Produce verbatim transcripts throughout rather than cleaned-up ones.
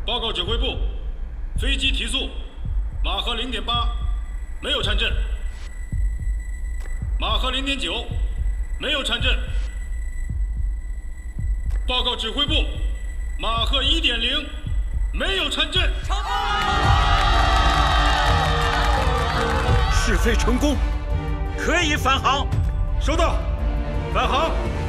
报告指挥部，飞机提速，马赫零点八，没有产震。马赫零点九，没有产震。报告指挥部，马赫一点零，没有产震。 成功！ 试飞成功，可以返航。 收到，返航。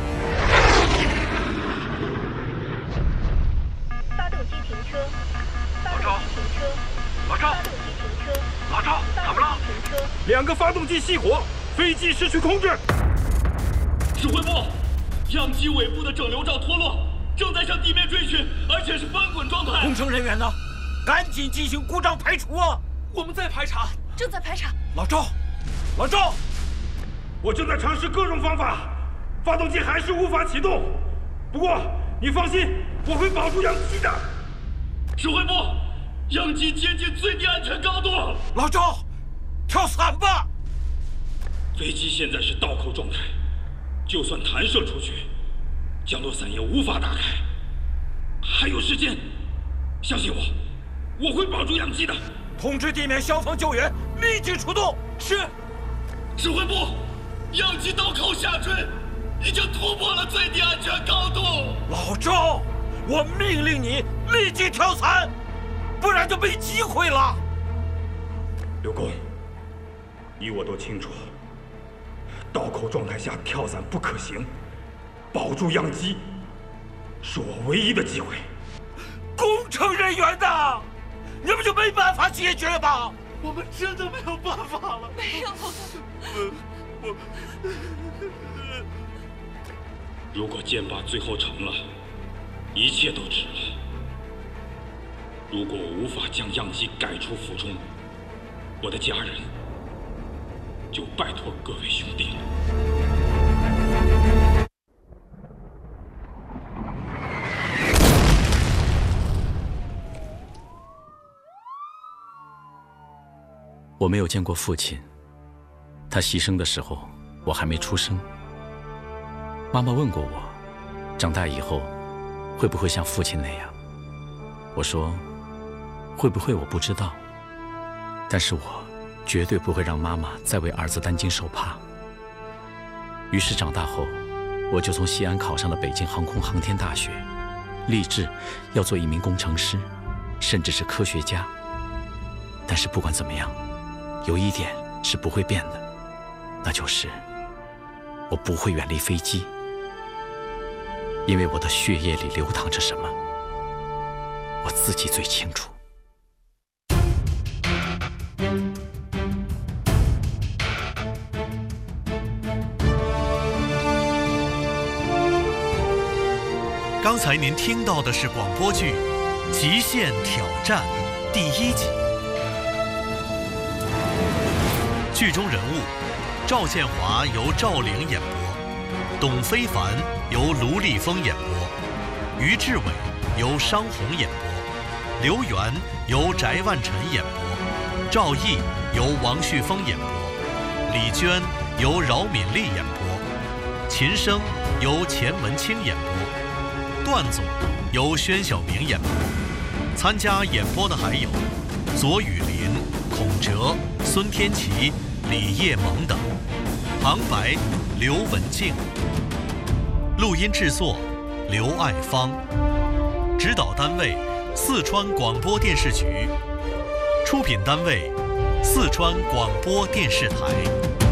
发动机停车。发动机停车。 老赵， 发动机停车。 老赵，怎么了？ 停车。 两个发动机熄火，飞机失去控制。 指挥部，样机尾部的整流罩脱落，正在向地面坠去，而且是翻滚状态。 工程人员呢？赶紧进行故障排除啊！ 我们在排查， 正在排查。 老赵，老赵， 我正在尝试各种方法，发动机还是无法启动。不过你放心，我会保住样机的。 指挥部，样机接近最低安全高度。 老赵，跳伞吧！ 飞机现在是倒扣状态，就算弹射出去，降落伞也无法打开。还有时间，相信我，我会保住样机的。 通知地面消防救援，立即出动。 是。指挥部，样机倒扣下坠，已经突破了最低安全高度。 老赵，我命令你立即跳伞，不然就没机会了。 刘工，你我都清楚，倒扣状态下跳伞不可行，保住样机是我唯一的机会。 工程人员呢？你们就没办法解决吗？ 我们真的没有办法了。 没有。 我如果箭靶最后成了，一切都值了。如果我无法将样机改出俯冲，我的家人就拜托各位兄弟了。 我没有见过父亲，他牺牲的时候，我还没出生。妈妈问过我，长大以后会不会像父亲那样？我说，会不会我不知道，但是我绝对不会让妈妈再为儿子担惊受怕。于是长大后，我就从西安考上了北京航空航天大学，立志要做一名工程师，甚至是科学家。但是不管怎么样，有一点是不会变的，那就是我不会远离飞机，因为我的血液里流淌着什么，我自己最清楚。 刚才您听到的是广播剧《极限挑战》第一集。剧中人物赵建华由赵玲演播，董非凡由卢立峰演播，于志伟由商红演播，刘源由翟万晨演播，赵毅由王旭峰演播，李娟由饶敏丽演播，秦升由钱文清演播，段总由宣晓明演播。参加演播的还有左雨林、孔哲、孙天琪、李叶萌等，旁白刘文静，录音制作刘爱芳，指导单位四川广播电视局，出品单位四川广播电视台。